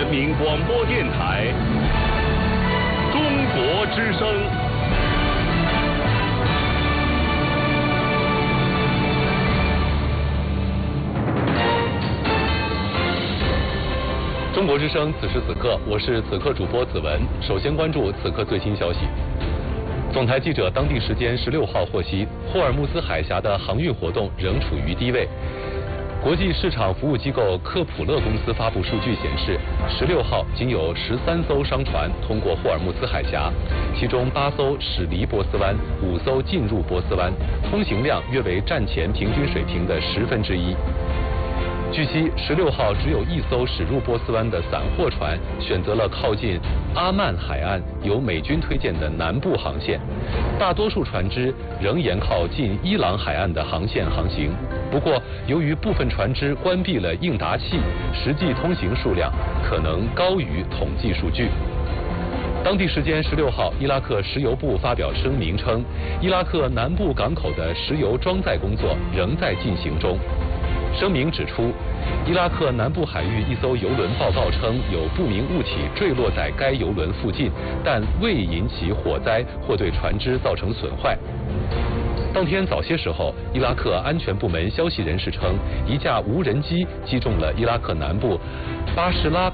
民广播电台中国之声。 中国之声，此时此刻，我是此刻主播子文。首先关注此刻最新消息。总台记者当地时间16号获悉，霍尔木兹海峡的航运活动仍处于低位。国际市场服务机构科普勒公司发布数据显示，16号仅有13艘商船通过霍尔木兹海峡，其中8艘驶离波斯湾，5艘进入波斯湾，通行量约为战前平均水平的1/10。据悉，16号只有1艘驶入波斯湾的散货船选择了靠近阿曼海岸由美军推荐的南部航线，大多数船只仍沿靠近伊朗海岸的航线航行。不过，由于部分船只关闭了应答器，实际通行数量可能高于统计数据。当地时间16号，伊拉克石油部发表声明称，伊拉克南部港口的石油装载工作仍在进行中。声明指出，伊拉克南部海域一艘油轮报告称有不明物体坠落在该油轮附近，但未引起火灾或对船只造成损坏。当天早些时候，伊拉克安全部门消息人士称，一架无人机击中了伊拉克南部巴士拉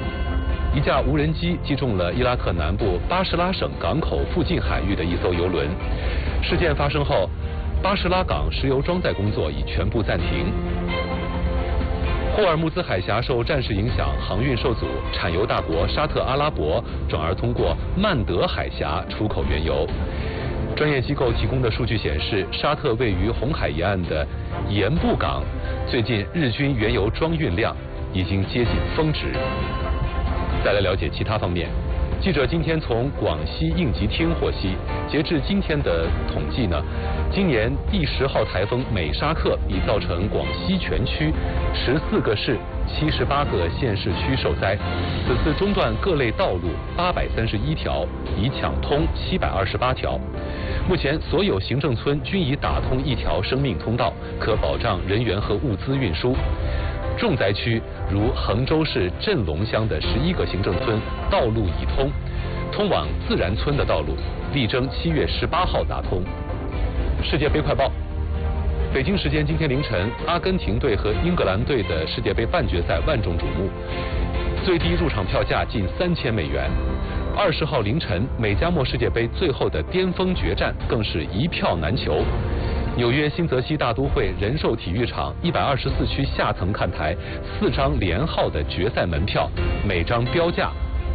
省港口附近海域的一艘油轮。事件发生后，巴士拉港石油装载工作已全部暂停。霍尔木兹海峡受战事影响，航运受阻，产油大国沙特阿拉伯转而通过曼德海峡出口原油。专业机构提供的数据显示，沙特位于红海沿岸的盐布港最近日均原油装运量已经接近峰值。再来了解其他方面。记者今天从广西应急厅获悉，截至今天的统计呢，今年第10号台风美沙克已造成广西全区14个市、78个县市区受灾。此次中断各类道路831条，已抢通728条。目前所有行政村均已打通一条生命通道，可保障人员和物资运输。重灾区如衡州市镇龙乡的11个行政村道路已通，通往自然村的道路力争7月18号打通。世界杯快报：北京时间今天凌晨，阿根廷队和英格兰队的世界杯半决赛万众瞩目，最低入场票价近3000美元。20号凌晨，美加墨世界杯最后的巅峰决战更是一票难求。纽约新泽西大都会人寿体育场124区下层看台4张连号的决赛门票，每张标价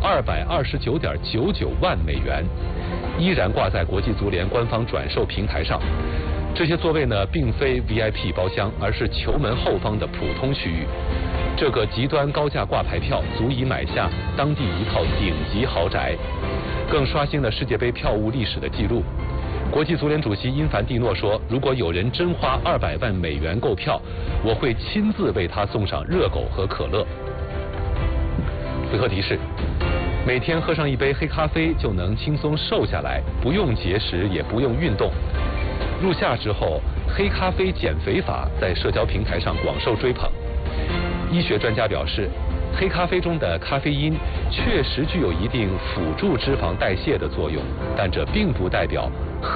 229.99万美元，依然挂在国际足联官方转售平台上。这些座位呢，并非 VIP 包厢，而是球门后方的普通区域。这个极端高价挂牌票足以买下当地一套顶级豪宅，更刷新了世界杯票务历史的记录。国际足联主席因凡蒂诺说，如果有人真花200万美元购票，我会亲自为他送上热狗和可乐。此刻提示：每天喝上一杯黑咖啡就能轻松瘦下来，不用节食也不用运动。入夏之后，黑咖啡减肥法在社交平台上广受追捧。医学专家表示，黑咖啡中的咖啡因确实具有一定辅助脂肪代谢的作用，但这并不代表